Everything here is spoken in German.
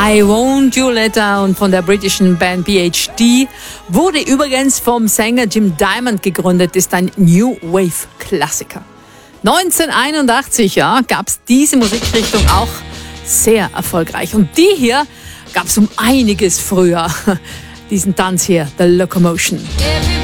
I Won't You Let Down von der britischen Band PhD. Wurde übrigens vom Sänger Jim Diamond gegründet, ist ein New Wave Klassiker. 1981 gab es diese Musikrichtung auch sehr erfolgreich. Und die hier gab es um einiges früher. Diesen Tanz hier, The Locomotion.